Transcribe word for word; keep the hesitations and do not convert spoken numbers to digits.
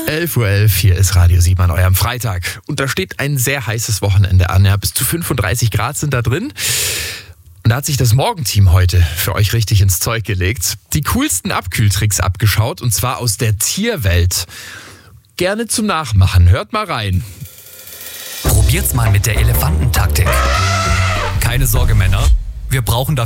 elf Uhr elf, hier ist Radio sieben an eurem Freitag. Und da steht ein sehr heißes Wochenende an. Ja, bis zu fünfunddreißig Grad sind da drin. Und da hat sich das Morgenteam heute für euch richtig ins Zeug gelegt. Die coolsten Abkühltricks abgeschaut, und zwar aus der Tierwelt. Gerne zum Nachmachen. Hört mal rein. Probiert's mal mit der Elefantentaktik. Keine Sorge, Männer. Wir brauchen dafür